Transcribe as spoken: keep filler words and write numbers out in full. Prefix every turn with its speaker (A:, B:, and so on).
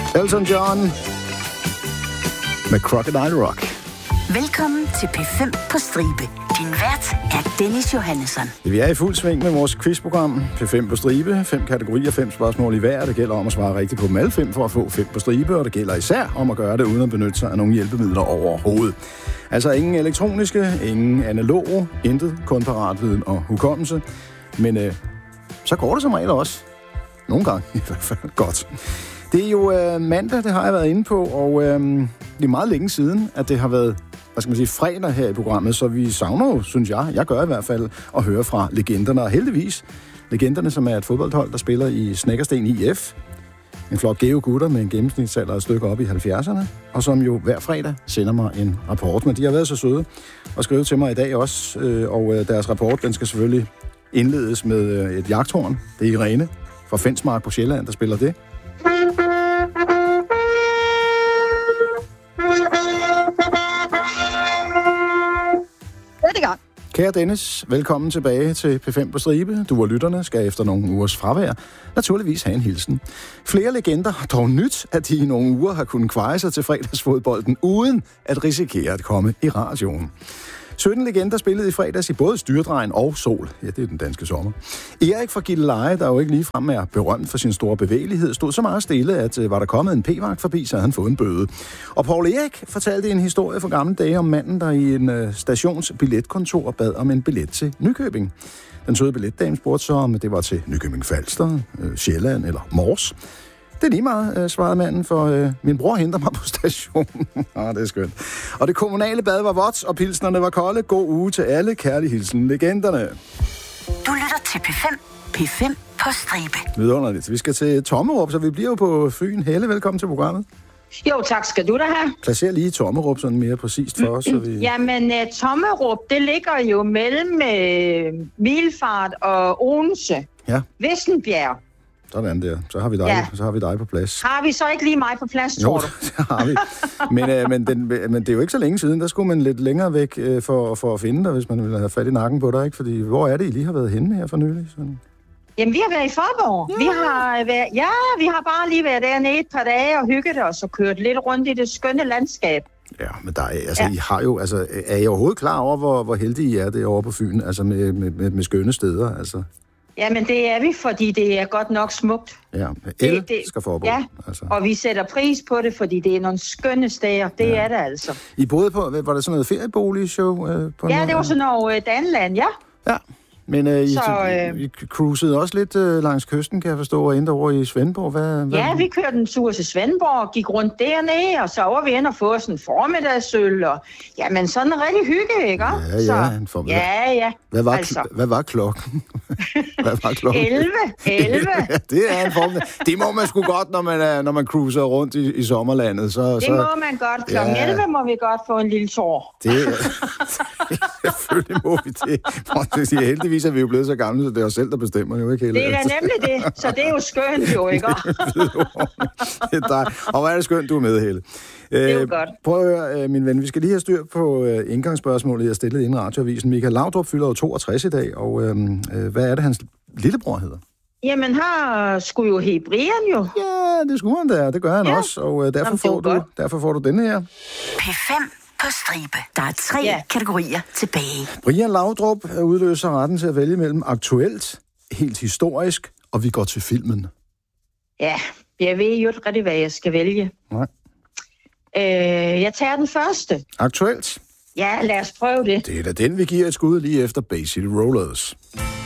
A: Elton John med Crocodile Rock.
B: Velkommen til P fem på stribe. Din vært er Dennis Johannesson.
A: Vi er i fuld sving med vores quizprogram. P fem på stribe. Fem kategorier, fem spørgsmål i hver. Det gælder om at svare rigtigt på dem alle fem for at få fem på stribe, og det gælder især om at gøre det uden at benytte sig af nogle hjælpemidler overhovedet. Altså ingen elektroniske, ingen analoge, intet, kun paratviden og hukommelse. Men øh, så går det som regel også. Nogle gange i hvert fald godt. Det er jo øh, mandag, det har jeg været inde på, og øh, det er meget længe siden, at det har været, hvad skal man sige, fredag her i programmet, så vi savner jo, synes jeg, jeg gør i hvert fald, at høre fra legenderne, og heldigvis legenderne, som er et fodboldhold, der spiller i Snekkersten I F. En flok geo gutter med en gennemsnitsalder et stykke op i halvfjerdserne, og som jo hver fredag sender mig en rapport. Men de har været så søde og skrive til mig i dag også, øh, og øh, deres rapport, den skal selvfølgelig indledes med øh, et jagthorn. Det er Irene fra Fensmark på Sjælland, der spiller det. Kære Dennis, velkommen tilbage til P fem på stribe. Du og lytterne skal efter nogle ugers fravær naturligvis have en hilsen. Flere legender har dog nyt, at de i nogle uger har kunnet kveje sig til fredagsfodbolden, uden at risikere at komme i radioen. sytten legender spillede i fredags i både Styrdrejen og Sol. Ja, det er den danske sommer. Erik fra Gilleleje, der jo ikke ligefrem er berømt for sin store bevægelighed, stod så meget stille, at var der kommet en p-vagt forbi, så havde han fået en bøde. Og Poul Erik fortalte en historie fra gamle dage om manden, der i en uh, stationsbilletkontor bad om en billet til Nykøbing. Den søde billetdame spurgte så, om det var til Nykøbing Falster, uh, Sjælland eller Mors. Det er lige meget, øh, svarede manden, for øh, min bror henter mig på stationen. ah, det er skønt. Og det kommunale bad var vådt, og pilsnerne var kolde. God uge til alle. Kærlig hilsen, legenderne.
B: Du lytter til P fem. P fem på stribe.
A: Vidunderligt. Vi skal til Tommerup, så vi bliver jo på Fyn. Helle, velkommen til programmet.
C: Jo, tak skal du da have.
A: Placer lige Tommerup sådan mere præcist for os. Så vi...
C: Jamen, uh, Tommerup, det ligger jo mellem uh, Middelfart og Odense.
A: Ja.
C: Vissenbjerg.
A: Sådan der. Så har vi dig, ja. så har vi dig på plads.
C: Har vi så ikke lige mig på plads, tror
A: jo,
C: du?
A: det har vi. Men, øh, men, den, men det er jo ikke så længe siden. Der skulle man lidt længere væk øh, for, for at finde dig, hvis man ville have fat i nakken på dig, ikke? Fordi hvor er det, I lige har været henne her for nylig? Sådan.
C: Jamen, vi har været i Forborg. Ja. Vi har været, ja, vi har bare lige været dernede et par dage og hygget os og kørt lidt rundt i det skønne landskab.
A: Ja, men der er, altså,
C: ja.
A: I har jo, altså, er I overhovedet klar over, hvor, hvor heldige I er derovre på Fyn, altså med, med, med, med skønne steder, altså?
C: Jamen, det er vi, fordi det er godt nok smukt.
A: Ja, el
C: det, det,
A: skal forbå.
C: Ja, altså. Og vi sætter pris på det, fordi det er nogle skønne steder. Det ja. er det altså.
A: I boede på, var det sådan noget ferieboligshow? Øh, på
C: ja,
A: noget?
C: det var sådan noget øh, Danland, ja.
A: Ja. Men øh, I,
C: så, øh,
A: I cruisede også lidt øh, langs kysten, kan jeg forstå, og endte over i Svendborg. Hvad, hvad?
C: Ja, vi kørte en tur til Svendborg og gik rundt dernede, og så var vi inde og få sådan en formiddagsøl, og jamen sådan en rigtig hygge, ikke?
A: Ja, ja,
C: så,
A: en form...
C: ja, ja.
A: Hvad var,
C: altså.
A: hvad var klokken? hvad var klokken?
C: elleve. elleve.
A: ja, det er en form. Det må man sgu godt, når man, er, når man cruiser rundt i, i sommerlandet. Så,
C: det
A: så...
C: må man godt. Klokken ja. elleve må vi godt få en lille tår.
A: Det selvfølgelig må vi det. det. Heldigvis er vi jo blevet så gamle, så det er os selv, der bestemmer jo ikke hele.
C: Det er da nemlig det, så det er jo skønt jo, ikke?
A: det er dig. Og hvor er det skønt, du er med, Helle.
C: Det er jo øh, godt.
A: Prøv at høre, min ven, vi skal lige have styr på øh, indgangsspørgsmålet, jeg stillede inden radioavisen. Michael Laudrup fylder jo toogtres i dag, og øh, øh, hvad er det, hans lillebror hedder?
C: Jamen, her skulle jo hedde Brian jo.
A: Ja, det skulle han da, det gør han ja. også, og øh, derfor, Jamen, får du, derfor får du denne her.
B: P fem på stribe. Der er tre ja. kategorier tilbage.
A: Brian Laudrup udløser retten til at vælge mellem aktuelt, helt historisk, og vi går til filmen.
C: Ja, jeg ved jo ikke rigtig, hvad jeg skal vælge.
A: Nej.
C: Øh, jeg tager den første.
A: Aktuelt?
C: Ja, lad os prøve det.
A: Det er da den, vi giver et skud lige efter Bay City Rollers.